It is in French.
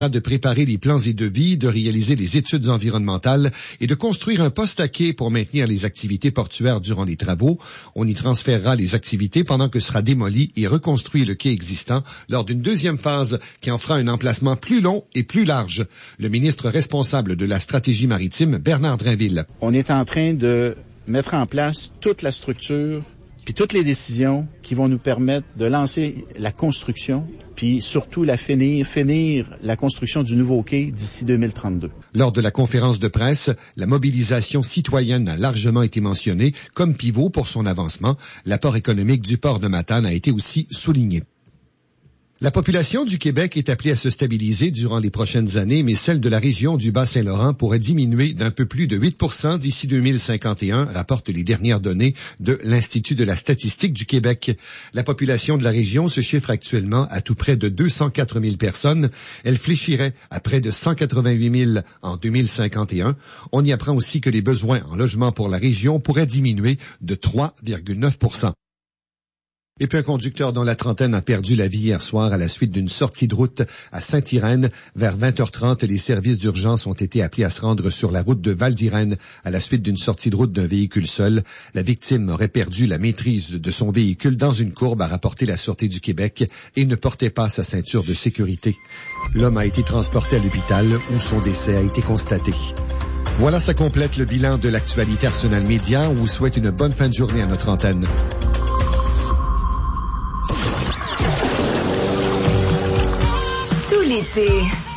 de préparer les plans et devis, de réaliser les études environnementales et de construire un poste à quai pour maintenir les activités portuaires durant les travaux. On y transférera les activités pendant que sera démoli et reconstruit le quai existant lors d'une deuxième phase qui en fera un emplacement plus long et plus large. Le ministre responsable de la stratégie maritime, Bernard Drinville. On est en train de mettre en place toute la structure puis toutes les décisions qui vont nous permettre de lancer la construction, puis surtout finir la construction du nouveau quai d'ici 2032. Lors de la conférence de presse, la mobilisation citoyenne a largement été mentionnée comme pivot pour son avancement. L'apport économique du port de Matane a été aussi souligné. La population du Québec est appelée à se stabiliser durant les prochaines années, mais celle de la région du Bas-Saint-Laurent pourrait diminuer d'un peu plus de 8% d'ici 2051, rapportent les dernières données de l'Institut de la statistique du Québec. La population de la région se chiffre actuellement à tout près de 204 000 personnes. Elle fléchirait à près de 188 000 en 2051. On y apprend aussi que les besoins en logement pour la région pourraient diminuer de 3,9%. Et puis un conducteur dans la trentaine a perdu la vie hier soir à la suite d'une sortie de route à Saint-Irène. Vers 20h30, les services d'urgence ont été appelés à se rendre sur la route de Val-d'Irène à la suite d'une sortie de route d'un véhicule seul. La victime aurait perdu la maîtrise de son véhicule dans une courbe, a rapporté la Sûreté du Québec, et ne portait pas sa ceinture de sécurité. L'homme a été transporté à l'hôpital où son décès a été constaté. Voilà, ça complète le bilan de l'actualité Arsenal Média. On vous souhaite une bonne fin de journée à notre antenne. Tout l'été,